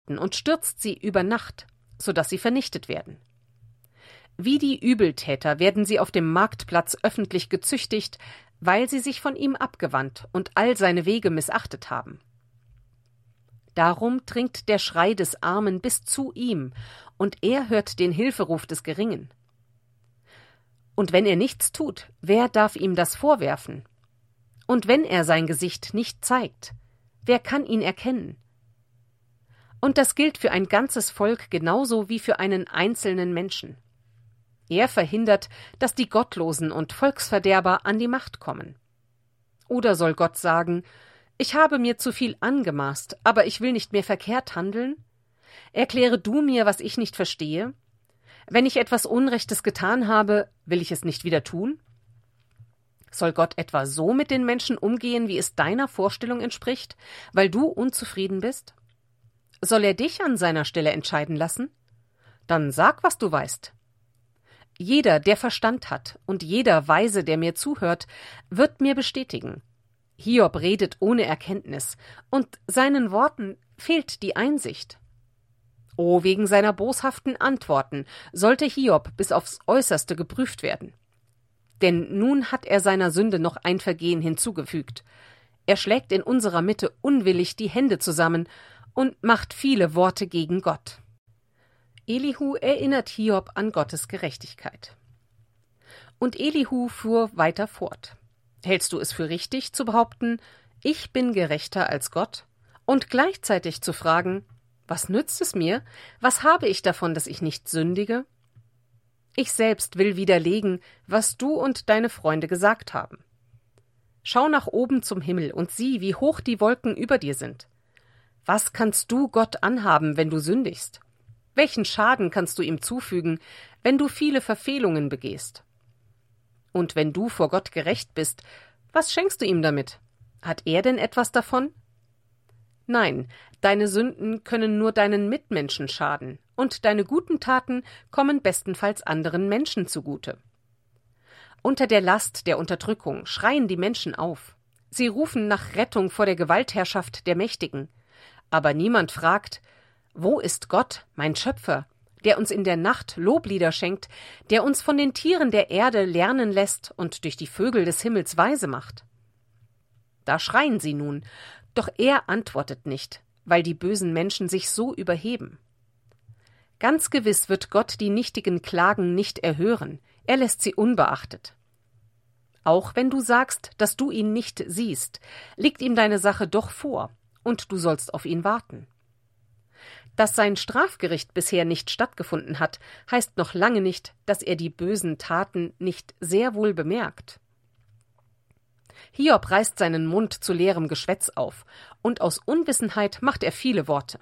Ungerechten und stürzt sie über Nacht, sodass sie vernichtet werden. Wie die Übeltäter werden sie auf dem Marktplatz öffentlich gezüchtigt, weil sie sich von ihm abgewandt und all seine Wege missachtet haben. Darum dringt der Schrei des Armen bis zu ihm, und er hört den Hilferuf des Geringen. Und wenn er nichts tut, wer darf ihm das vorwerfen? Und wenn er sein Gesicht nicht zeigt, wer kann ihn erkennen? Und das gilt für ein ganzes Volk genauso wie für einen einzelnen Menschen. Er verhindert, dass die Gottlosen und Volksverderber an die Macht kommen. Oder soll Gott sagen: Ich habe mir zu viel angemaßt, aber ich will nicht mehr verkehrt handeln? Erkläre du mir, was ich nicht verstehe? Wenn ich etwas Unrechtes getan habe, will ich es nicht wieder tun? Soll Gott etwa so mit den Menschen umgehen, wie es deiner Vorstellung entspricht, weil du unzufrieden bist? Soll er dich an seiner Stelle entscheiden lassen? Dann sag, was du weißt. Jeder, der Verstand hat, und jeder Weise, der mir zuhört, wird mir bestätigen: Hiob redet ohne Erkenntnis, und seinen Worten fehlt die Einsicht. Oh, wegen seiner boshaften Antworten sollte Hiob bis aufs Äußerste geprüft werden. Denn nun hat er seiner Sünde noch ein Vergehen hinzugefügt. Er schlägt in unserer Mitte unwillig die Hände zusammen und macht viele Worte gegen Gott. Elihu erinnert Hiob an Gottes Gerechtigkeit. Und Elihu fuhr weiter fort: Hältst du es für richtig zu behaupten, ich bin gerechter als Gott? Und gleichzeitig zu fragen: Was nützt es mir? Was habe ich davon, dass ich nicht sündige? Ich selbst will widerlegen, was du und deine Freunde gesagt haben. Schau nach oben zum Himmel und sieh, wie hoch die Wolken über dir sind. Was kannst du Gott anhaben, wenn du sündigst? Welchen Schaden kannst du ihm zufügen, wenn du viele Verfehlungen begehst? Und wenn du vor Gott gerecht bist, was schenkst du ihm damit? Hat er denn etwas davon? Nein, deine Sünden können nur deinen Mitmenschen schaden, und deine guten Taten kommen bestenfalls anderen Menschen zugute. Unter der Last der Unterdrückung schreien die Menschen auf. Sie rufen nach Rettung vor der Gewaltherrschaft der Mächtigen. Aber niemand fragt: Wo ist Gott, mein Schöpfer, der uns in der Nacht Loblieder schenkt, der uns von den Tieren der Erde lernen lässt und durch die Vögel des Himmels weise macht? Da schreien sie nun, doch er antwortet nicht, weil die bösen Menschen sich so überheben. Ganz gewiss wird Gott die nichtigen Klagen nicht erhören, er lässt sie unbeachtet. Auch wenn du sagst, dass du ihn nicht siehst, liegt ihm deine Sache doch vor, und du sollst auf ihn warten. Dass sein Strafgericht bisher nicht stattgefunden hat, heißt noch lange nicht, dass er die bösen Taten nicht sehr wohl bemerkt. Hiob reißt seinen Mund zu leerem Geschwätz auf, und aus Unwissenheit macht er viele Worte.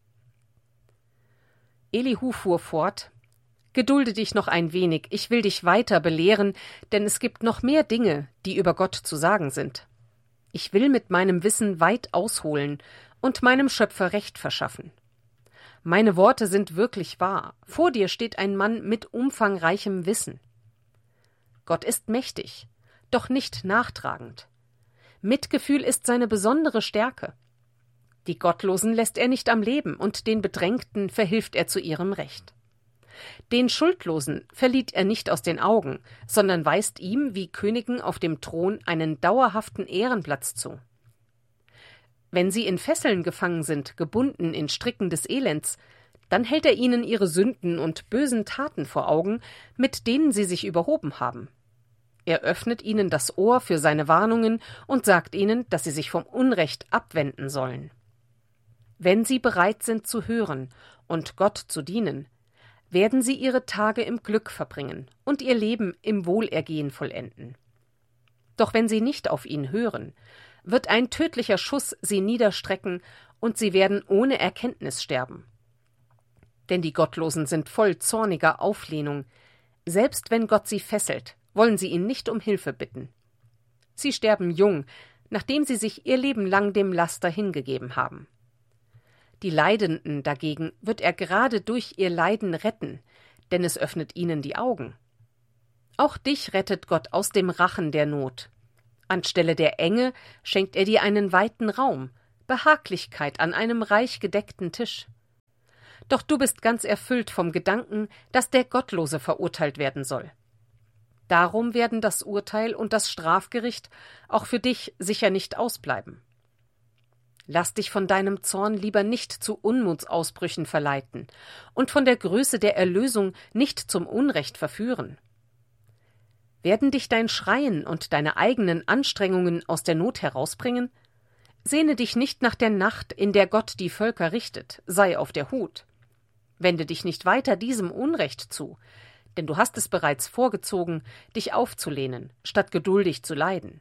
Elihu fuhr fort: Gedulde dich noch ein wenig, ich will dich weiter belehren, denn es gibt noch mehr Dinge, die über Gott zu sagen sind. Ich will mit meinem Wissen weit ausholen und meinem Schöpfer Recht verschaffen. Meine Worte sind wirklich wahr. Vor dir steht ein Mann mit umfangreichem Wissen. Gott ist mächtig, doch nicht nachtragend. Mitgefühl ist seine besondere Stärke. Die Gottlosen lässt er nicht am Leben, und den Bedrängten verhilft er zu ihrem Recht. Den Schuldlosen verliert er nicht aus den Augen, sondern weist ihm wie Königen auf dem Thron einen dauerhaften Ehrenplatz zu. Wenn sie in Fesseln gefangen sind, gebunden in Stricken des Elends, dann hält er ihnen ihre Sünden und bösen Taten vor Augen, mit denen sie sich überhoben haben. Er öffnet ihnen das Ohr für seine Warnungen und sagt ihnen, dass sie sich vom Unrecht abwenden sollen. Wenn sie bereit sind zu hören und Gott zu dienen, werden sie ihre Tage im Glück verbringen und ihr Leben im Wohlergehen vollenden. Doch wenn sie nicht auf ihn hören, wird ein tödlicher Schuss sie niederstrecken und sie werden ohne Erkenntnis sterben. Denn die Gottlosen sind voll zorniger Auflehnung. Selbst wenn Gott sie fesselt, wollen sie ihn nicht um Hilfe bitten. Sie sterben jung, nachdem sie sich ihr Leben lang dem Laster hingegeben haben. Die Leidenden dagegen wird er gerade durch ihr Leiden retten, denn es öffnet ihnen die Augen. Auch dich rettet Gott aus dem Rachen der Not. Anstelle der Enge schenkt er dir einen weiten Raum, Behaglichkeit an einem reich gedeckten Tisch. Doch du bist ganz erfüllt vom Gedanken, dass der Gottlose verurteilt werden soll. Darum werden das Urteil und das Strafgericht auch für dich sicher nicht ausbleiben. Lass dich von deinem Zorn lieber nicht zu Unmutsausbrüchen verleiten und von der Größe der Erlösung nicht zum Unrecht verführen. Werden dich dein Schreien und deine eigenen Anstrengungen aus der Not herausbringen? Sehne dich nicht nach der Nacht, in der Gott die Völker richtet, sei auf der Hut. Wende dich nicht weiter diesem Unrecht zu, denn du hast es bereits vorgezogen, dich aufzulehnen, statt geduldig zu leiden.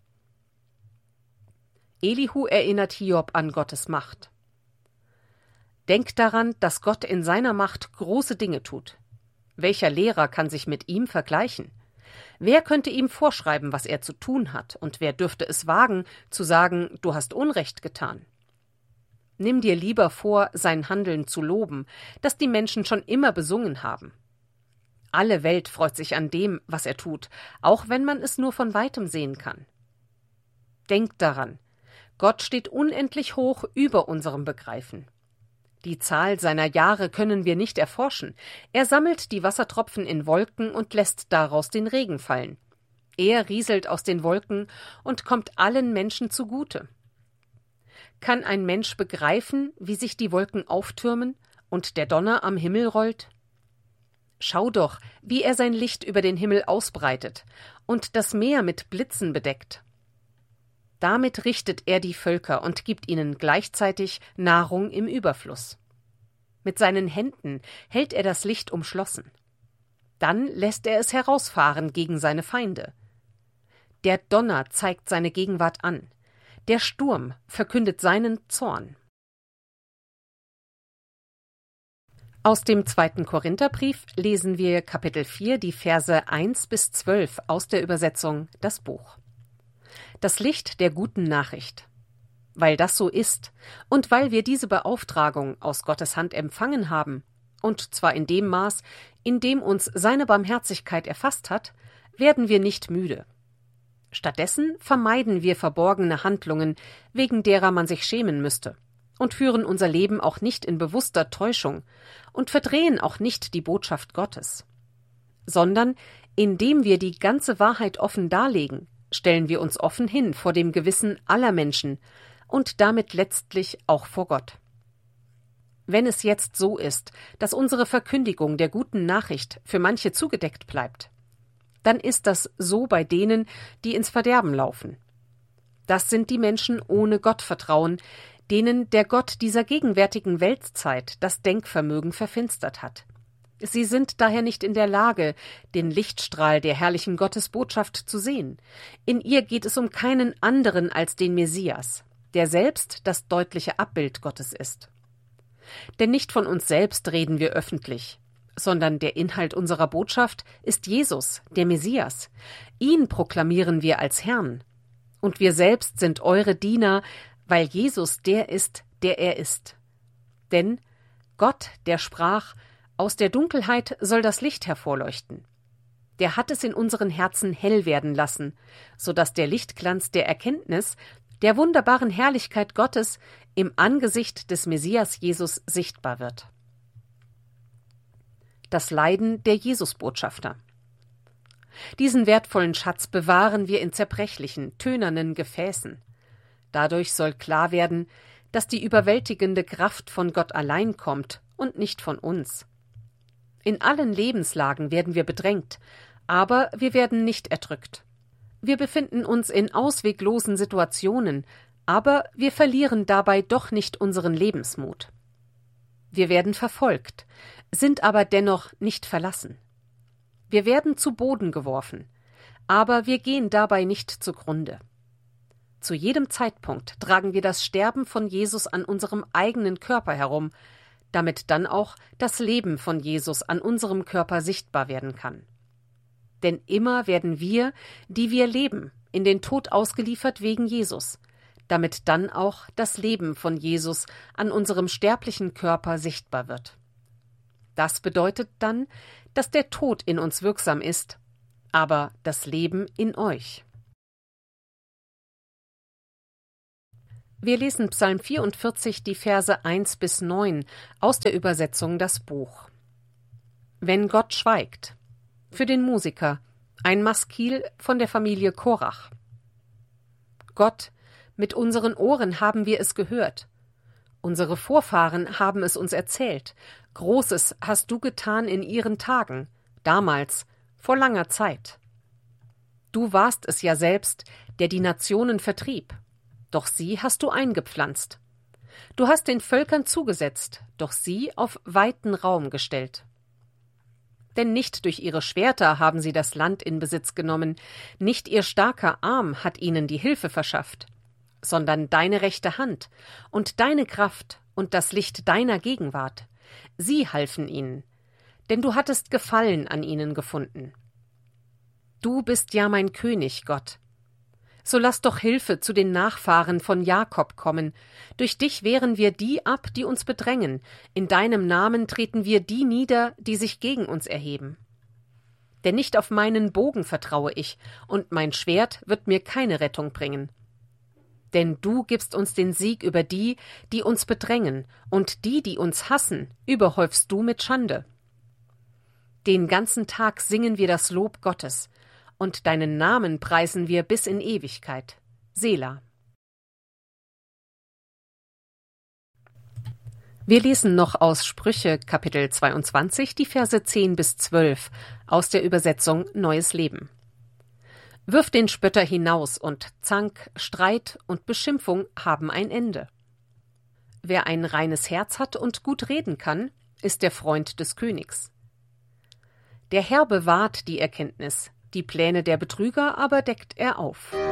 Elihu erinnert Hiob an Gottes Macht. Denk daran, dass Gott in seiner Macht große Dinge tut. Welcher Lehrer kann sich mit ihm vergleichen? Wer könnte ihm vorschreiben, was er zu tun hat, und wer dürfte es wagen, zu sagen, du hast Unrecht getan? Nimm dir lieber vor, sein Handeln zu loben, das die Menschen schon immer besungen haben. Alle Welt freut sich an dem, was er tut, auch wenn man es nur von weitem sehen kann. Denk daran, Gott steht unendlich hoch über unserem Begreifen. Die Zahl seiner Jahre können wir nicht erforschen. Er sammelt die Wassertropfen in Wolken und lässt daraus den Regen fallen. Er rieselt aus den Wolken und kommt allen Menschen zugute. Kann ein Mensch begreifen, wie sich die Wolken auftürmen und der Donner am Himmel rollt? Schau doch, wie er sein Licht über den Himmel ausbreitet und das Meer mit Blitzen bedeckt. Damit richtet er die Völker und gibt ihnen gleichzeitig Nahrung im Überfluss. Mit seinen Händen hält er das Licht umschlossen. Dann lässt er es herausfahren gegen seine Feinde. Der Donner zeigt seine Gegenwart an. Der Sturm verkündet seinen Zorn. Aus dem 2. Korintherbrief lesen wir Kapitel 4, die Verse 1-12 aus der Übersetzung Das Buch. Das Licht der guten Nachricht. Weil das so ist und weil wir diese Beauftragung aus Gottes Hand empfangen haben, und zwar in dem Maß, in dem uns seine Barmherzigkeit erfasst hat, werden wir nicht müde. Stattdessen vermeiden wir verborgene Handlungen, wegen derer man sich schämen müsste, und führen unser Leben auch nicht in bewusster Täuschung und verdrehen auch nicht die Botschaft Gottes. Sondern, indem wir die ganze Wahrheit offen darlegen, stellen wir uns offen hin vor dem Gewissen aller Menschen und damit letztlich auch vor Gott. Wenn es jetzt so ist, dass unsere Verkündigung der guten Nachricht für manche zugedeckt bleibt, dann ist das so bei denen, die ins Verderben laufen. Das sind die Menschen ohne Gottvertrauen, denen der Gott dieser gegenwärtigen Weltzeit das Denkvermögen verfinstert hat. Sie sind daher nicht in der Lage, den Lichtstrahl der herrlichen Gottesbotschaft zu sehen. In ihr geht es um keinen anderen als den Messias, der selbst das deutliche Abbild Gottes ist. Denn nicht von uns selbst reden wir öffentlich, sondern der Inhalt unserer Botschaft ist Jesus, der Messias. Ihn proklamieren wir als Herrn. Und wir selbst sind eure Diener, weil Jesus der ist, der er ist. Denn Gott, der sprach, aus der Dunkelheit soll das Licht hervorleuchten. Der hat es in unseren Herzen hell werden lassen, so dass der Lichtglanz der Erkenntnis der wunderbaren Herrlichkeit Gottes im Angesicht des Messias Jesus sichtbar wird. Das Leiden der Jesusbotschafter. Diesen wertvollen Schatz bewahren wir in zerbrechlichen, tönernen Gefäßen. Dadurch soll klar werden, dass die überwältigende Kraft von Gott allein kommt und nicht von uns. In allen Lebenslagen werden wir bedrängt, aber wir werden nicht erdrückt. Wir befinden uns in ausweglosen Situationen, aber wir verlieren dabei doch nicht unseren Lebensmut. Wir werden verfolgt, sind aber dennoch nicht verlassen. Wir werden zu Boden geworfen, aber wir gehen dabei nicht zugrunde. Zu jedem Zeitpunkt tragen wir das Sterben von Jesus an unserem eigenen Körper herum, damit dann auch das Leben von Jesus an unserem Körper sichtbar werden kann. Denn immer werden wir, die wir leben, in den Tod ausgeliefert wegen Jesus, damit dann auch das Leben von Jesus an unserem sterblichen Körper sichtbar wird. Das bedeutet dann, dass der Tod in uns wirksam ist, aber das Leben in euch. Wir lesen Psalm 44, die Verse 1 bis 9 aus der Übersetzung Das Buch. Wenn Gott schweigt. Für den Musiker, ein Maskil von der Familie Korach. Gott, mit unseren Ohren haben wir es gehört. Unsere Vorfahren haben es uns erzählt. Großes hast du getan in ihren Tagen, damals, vor langer Zeit. Du warst es ja selbst, der die Nationen vertrieb. Doch sie hast du eingepflanzt. Du hast den Völkern zugesetzt, doch sie auf weiten Raum gestellt. Denn nicht durch ihre Schwerter haben sie das Land in Besitz genommen, nicht ihr starker Arm hat ihnen die Hilfe verschafft, sondern deine rechte Hand und deine Kraft und das Licht deiner Gegenwart. Sie halfen ihnen, denn du hattest Gefallen an ihnen gefunden. Du bist ja mein König, Gott. So lass doch Hilfe zu den Nachfahren von Jakob kommen. Durch dich wehren wir die ab, die uns bedrängen. In deinem Namen treten wir die nieder, die sich gegen uns erheben. Denn nicht auf meinen Bogen vertraue ich, und mein Schwert wird mir keine Rettung bringen. Denn du gibst uns den Sieg über die, die uns bedrängen, und die uns hassen, überhäufst du mit Schande. Den ganzen Tag singen wir das Lob Gottes, und deinen Namen preisen wir bis in Ewigkeit. Selah. Wir lesen noch aus Sprüche, Kapitel 22, die Verse 10 bis 12, aus der Übersetzung Neues Leben. Wirf den Spötter hinaus, und Zank, Streit und Beschimpfung haben ein Ende. Wer ein reines Herz hat und gut reden kann, ist der Freund des Königs. Der Herr bewahrt die Erkenntnis, die Pläne der Betrüger aber deckt er auf.